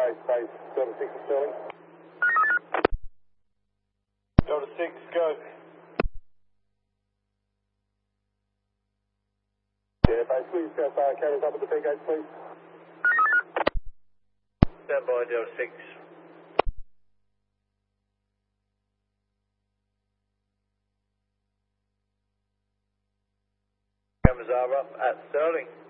space, Delta 6 is Sterling. Delta 6, go. Yeah, base, please have cameras up at the P gate, please. Stand by, Delta 6. Cameras are up at Sterling.